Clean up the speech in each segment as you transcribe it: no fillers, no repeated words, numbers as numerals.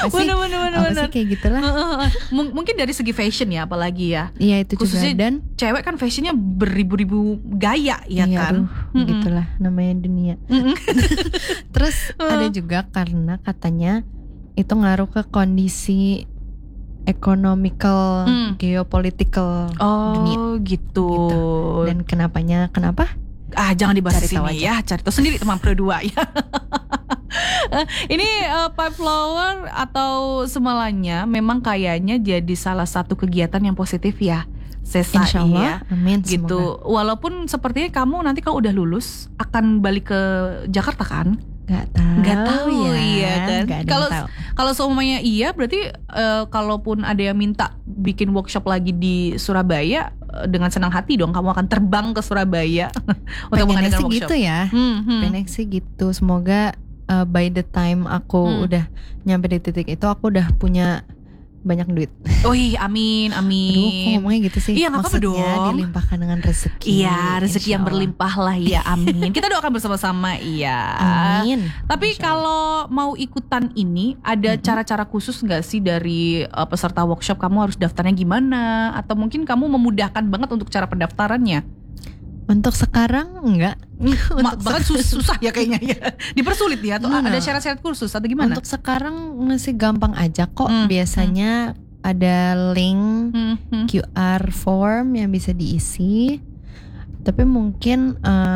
Apa sih kayak gitulah. Mungkin dari segi fashion ya, apalagi ya. Iya itu khususnya juga. Dan cewek kan fashionnya beribu-ribu gaya ya iya, kan. Gitulah namanya dunia. Terus ada juga karena katanya itu ngaruh ke kondisi economical, geopolitical dunia. Oh gitu. Dan kenapa? Jangan dibahas Cari di tahu sini aja. ya, cari tahu sendiri teman berdua ya. Ini Pipe Flower atau semalanya memang kayaknya jadi salah satu kegiatan yang positif ya, Sesa. Insya Allah, ya. amin. Gitu. Semoga. Walaupun sepertinya kamu nanti kalau udah lulus akan balik ke Jakarta kan? Gak tahu ya. Iya kan. Gak ada yang tahu. Kalau semuanya iya berarti kalaupun ada yang minta bikin workshop lagi di Surabaya, dengan senang hati dong kamu akan terbang ke Surabaya untuk mengadakan workshop. Gitu ya. Pengen sih gitu. Semoga by the time aku udah nyampe di titik itu aku udah punya banyak duit. Amin. Aduh, kok ngomongnya gitu sih? Iya, gak apa-apa maksudnya dong. Dilimpahkan dengan rezeki. Iya, rezeki yang berlimpah lah ya, amin. Kita doakan bersama-sama, iya. Amin. Tapi kalau mau ikutan ini, ada cara-cara khusus gak sih dari peserta workshop? Kamu harus daftarnya gimana? Atau mungkin kamu memudahkan banget untuk cara pendaftarannya? Untuk sekarang enggak. Bahkan susah ya kayaknya ya. Dipersulit ya, atau ada syarat-syarat khusus atau gimana? Untuk sekarang masih gampang aja kok. Biasanya ada link QR form yang bisa diisi. Tapi mungkin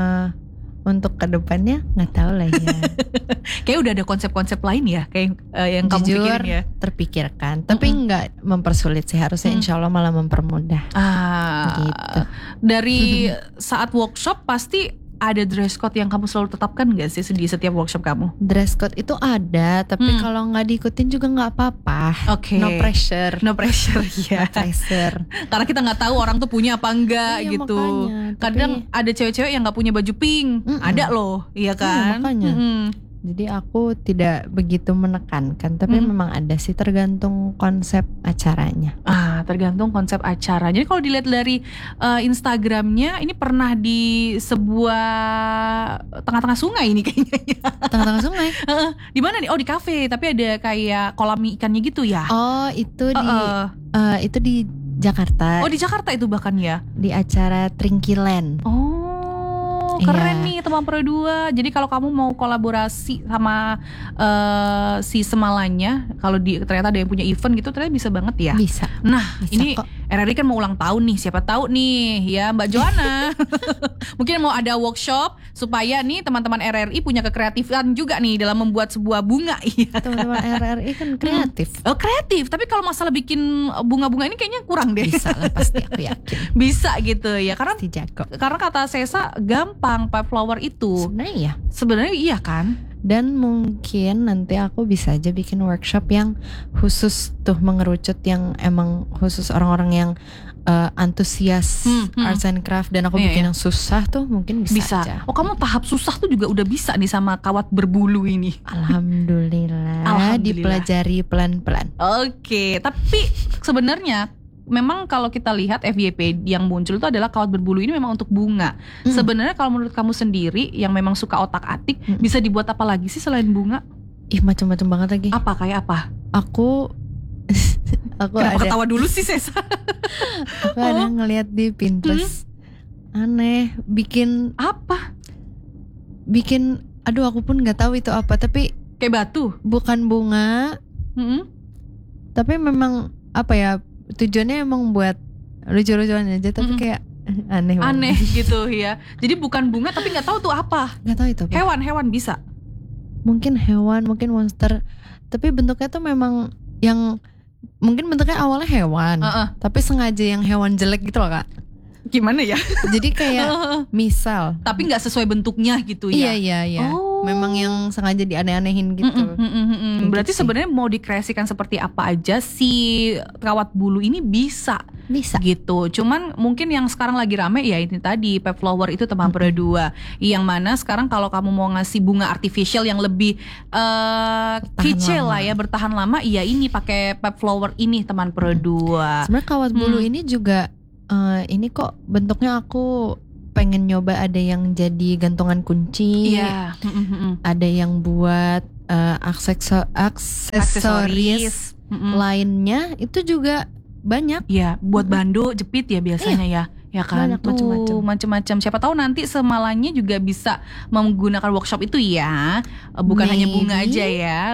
untuk kedepannya nggak tahu lah ya. Kayak udah ada konsep-konsep lain ya, kayak yang kamu pikirin ya. Terpikirkan, tapi nggak mempersulit sih. Harusnya insya Allah malah mempermudah. Gitu. Dari saat workshop pasti ada dress code yang kamu selalu tetapkan gak sih di setiap workshop kamu? Dress code itu ada, tapi kalau nggak diikutin juga nggak apa-apa. Oke. No pressure Ya. No pressure. Karena kita nggak tahu orang tuh punya apa enggak Iya, gitu. makanya. Kadang ada cewek-cewek yang nggak punya baju pink, ada loh, iya kan? Makanya. Jadi aku tidak begitu menekankan, tapi memang ada sih, tergantung konsep acaranya. Tergantung konsep acara. Jadi kalau dilihat dari Instagramnya, ini pernah di sebuah tengah-tengah sungai ini kayaknya. Tengah-tengah sungai? Di mana nih? Oh, di kafe, tapi ada kayak kolam ikannya gitu ya? Oh, itu di Jakarta. Oh, di Jakarta itu bahkan ya? Di acara Trinkiland. Keren nih teman berdua. Jadi kalau kamu mau kolaborasi sama si Semalanya, kalau ternyata ada yang punya event gitu, ternyata bisa banget ya. Bisa. Nah, bisa ini kok. RRI kan mau ulang tahun nih. Siapa tahu nih ya Mbak Joanna. Mungkin mau ada workshop supaya nih teman-teman RRI punya kekreatifan juga nih dalam membuat sebuah bunga. Teman-teman RRI kan kreatif. Kreatif. Tapi kalau masalah bikin bunga-bunga ini kayaknya kurang deh. Bisa lah, pasti aku yakin. Bisa gitu ya. Pasti jago. Karena kata Sesa gampang Pipe Flower itu. Sebenarnya iya kan? Dan mungkin nanti aku bisa aja bikin workshop yang khusus tuh mengerucut, yang emang khusus orang-orang yang antusias arts and craft, dan aku bikin yang susah tuh mungkin bisa aja. Oh, kamu tahap susah tuh juga udah bisa nih sama kawat berbulu ini. Alhamdulillah. Dipelajari pelan-pelan. Oke, tapi sebenarnya memang kalau kita lihat FYP yang muncul itu adalah kawat berbulu ini memang untuk bunga. Sebenarnya kalau menurut kamu sendiri yang memang suka otak-atik, bisa dibuat apa lagi sih selain bunga? Macam-macam banget lagi. Apa, kayak apa? Aku Kenapa ketawa dulu sih, Sesa? Aku ada ngeliat di Pinterest. Aneh, bikin apa? Aduh, aku pun nggak tahu itu apa, tapi kayak batu. Bukan bunga. Tapi memang apa ya? Tujuannya emang buat lucu-lucuan aja, tapi kayak aneh gitu ya. Jadi bukan bunga tapi nggak tahu tuh apa. Nggak tahu itu apa. Hewan bisa. Mungkin hewan, mungkin monster. Tapi bentuknya tuh memang yang mungkin bentuknya awalnya hewan, tapi sengaja yang hewan jelek gitu loh, Kak. Gimana ya? Jadi kayak misal, tapi nggak sesuai bentuknya gitu ya. Iya. Memang yang sengaja dianeh-anehin gitu. Berarti sebenarnya mau dikreasikan seperti apa aja si kawat bulu ini bisa gitu. Cuman mungkin yang sekarang lagi rame ya ini tadi Pipe Flower itu teman berdua. Yang mana sekarang kalau kamu mau ngasih bunga artificial yang lebih kecil lah ya, bertahan lama, iya ini pakai Pipe Flower ini teman berdua. Sebenarnya kawat bulu ini juga ini kok bentuknya aku pengen nyoba, ada yang jadi gantungan kunci, ada yang buat aksesoris lainnya itu juga banyak. Ya, buat bando, jepit ya biasanya ya kan, macam-macam. Siapa tahu nanti Semalanya juga bisa menggunakan workshop itu ya, bukan hanya bunga aja ya.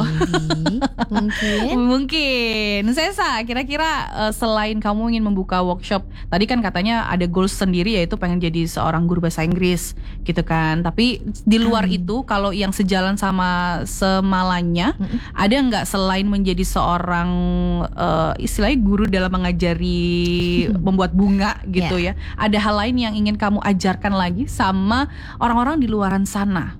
Mungkin. Sesa, kira-kira selain kamu ingin membuka workshop, tadi kan katanya ada goals sendiri yaitu pengen jadi seorang guru bahasa Inggris gitu kan. Tapi di luar itu, kalau yang sejalan sama Semalanya, ada nggak selain menjadi seorang istilahnya guru dalam mengajari membuat bunga gitu ya, ada hal lain yang ingin kamu ajarkan lagi sama orang-orang di luaran sana?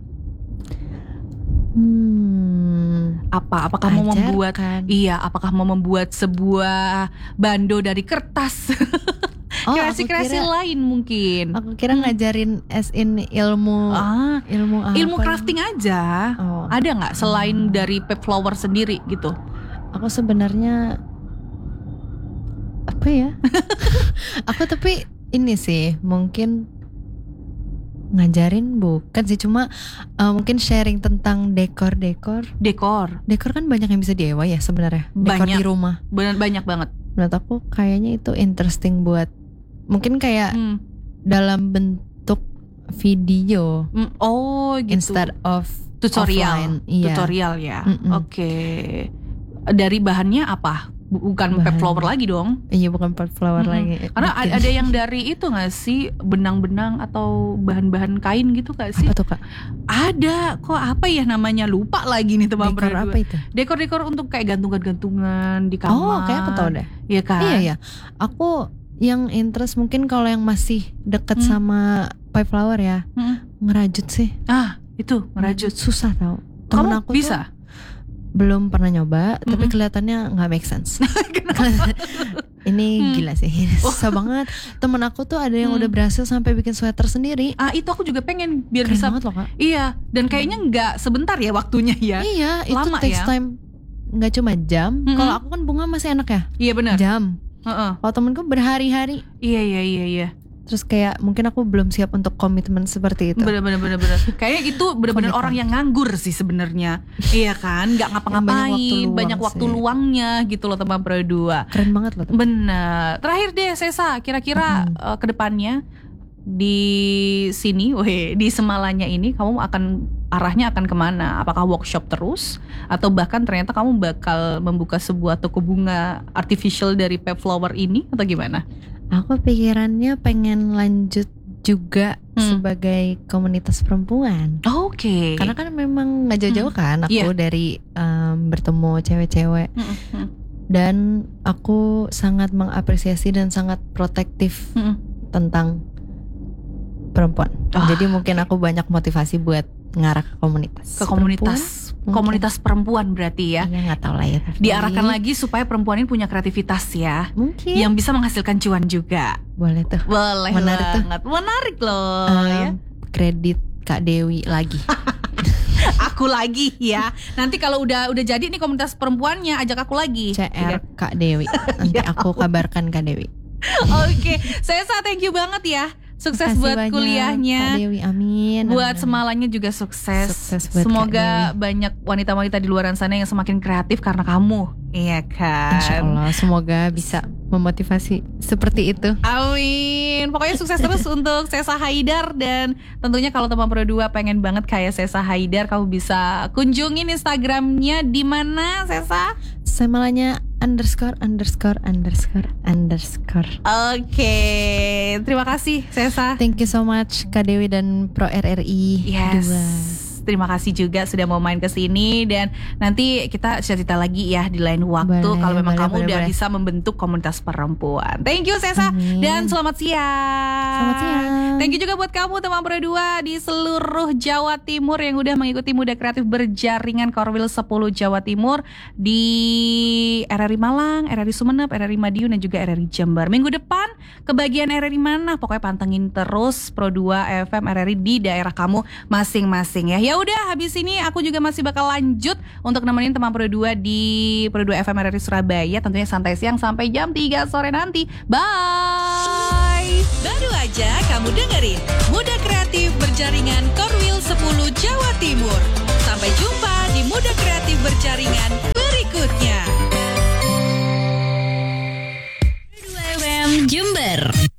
Apakah mau membuat apakah mau membuat sebuah bando dari kertas? Kreasi-kreasi lain mungkin. Aku kira ngajarin as in ilmu crafting aja. Ada nggak selain dari Pep Flower sendiri gitu? Aku sebenarnya apa ya? Aku tapi ini sih mungkin ngajarin bukan sih, cuma mungkin sharing tentang dekor kan banyak yang bisa DIY ya sebenarnya. Dekor di rumah banyak banget. Menurut aku kayaknya itu interesting buat mungkin kayak dalam bentuk video. Gitu. Instead of tutorial ya. Oke. Dari bahannya apa? Bukan Pep Flower lagi dong. Iya, bukan Pep Flower lagi. Karena ada yang dari itu gak sih, benang-benang atau bahan-bahan kain gitu gak sih? Apa tuh Kak? Ada kok, apa ya namanya, lupa lagi nih teman. Dekor apa itu? Dekor untuk kayak gantungan-gantungan di kamar. Kayak aku tahu deh. Iya kan? Iya. Aku yang interest mungkin kalau yang masih deket sama Pep Flower ya, ngerajut sih. Itu ngerajut susah tau. Temen aku bisa? Belum pernah nyoba, tapi kelihatannya nggak make sense. Ini gila sih, susah banget. Temen aku tuh ada yang udah berhasil sampai bikin sweater sendiri. Itu aku juga pengen biar keren bisa banget loh Kak. Iya, dan kayaknya nggak sebentar ya waktunya ya. Iya, lama itu takes time. Nggak cuma jam. Kalau aku kan bunga masih enak ya. Iya benar. Jam. Kalau temenku berhari-hari. Iya. Terus kayak mungkin aku belum siap untuk komitmen seperti itu. Bener. Kayaknya itu bener-bener orang yang nganggur sih sebenarnya. Iya kan, nggak ngapa-ngapain, banyak waktu luangnya gitu loh teman Pro 2. Keren banget loh. Bener. Terakhir deh Sesa, kira-kira kedepannya di sini, di Semalanya ini kamu arahnya akan kemana? Apakah workshop terus, atau bahkan ternyata kamu bakal membuka sebuah toko bunga artificial dari Pep Flower ini, atau gimana? Aku pikirannya pengen lanjut juga sebagai komunitas perempuan. Oke. Karena kan memang nggak jauh-jauh kan aku dari bertemu cewek-cewek. Dan aku sangat mengapresiasi dan sangat protektif tentang perempuan. Jadi mungkin aku banyak motivasi buat ngarah ke komunitas perempuan berarti ya. Iya, nggak tahu lah ya. Diarahkan lagi supaya perempuan ini punya kreativitas ya. Mungkin. Yang bisa menghasilkan cuan juga. Boleh tuh. Boleh banget. Menarik loh. Ya. Kredit Kak Dewi lagi. Aku lagi ya. Nanti kalau udah jadi nih komunitas perempuannya, ajak aku lagi. CR Kak Dewi. Nanti aku kabarkan Kak Dewi. Oke, Sesa thank you banget ya. Sukses buat banyak, kuliahnya. Kak Dewi, amin. Buat Semalanya juga sukses. Semoga banyak wanita-wanita di luar sana yang semakin kreatif karena kamu. Iya kan? Insya Allah, semoga bisa memotivasi seperti itu. Amin. Pokoknya sukses terus untuk Sesa Haidar. Dan tentunya kalau teman Pro 2 pengen banget kayak Sesa Haidar, kamu bisa kunjungin Instagramnya di mana, Sesa? Semalanya _____. Oke, terima kasih Sesa. Thank you so much Kak Dewi dan Pro RRI. Yes. 2. Terima kasih juga sudah mau main ke sini, dan nanti kita cerita lagi ya di lain waktu kalau memang kamu udah bisa membentuk komunitas perempuan. Thank you Sesa. Amin. Dan selamat siang. Selamat siang. Thank you juga buat kamu teman Pro 2 di seluruh Jawa Timur yang udah mengikuti Muda Kreatif Berjaringan Korwil 10 Jawa Timur di RRI Malang, RRI Sumeneb, RRI Madiun, dan juga RRI Jember. Minggu depan kebagian RRI mana? Pokoknya pantengin terus Pro 2 FM RRI di daerah kamu masing-masing ya. Ya udah, habis ini aku juga masih bakal lanjut untuk nemenin teman Pro 2 di Pro 2 FM RRI Surabaya, tentunya santai siang sampai jam 3 sore nanti. Bye. Baru aja kamu dengerin Muda Kreatif Berjaringan Korwil 10 Jawa Timur. Sampai jumpa di Muda Kreatif Berjaringan berikutnya. 2 FM Jember.